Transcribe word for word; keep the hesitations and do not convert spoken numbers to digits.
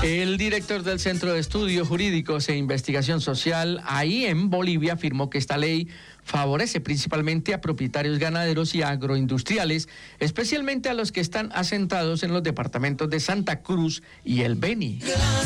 El director del Centro de Estudios Jurídicos e Investigación Social, ahí en Bolivia, afirmó que esta ley favorece principalmente a propietarios ganaderos y agroindustriales, especialmente a los que están asentados en los departamentos de Santa Cruz y el Beni.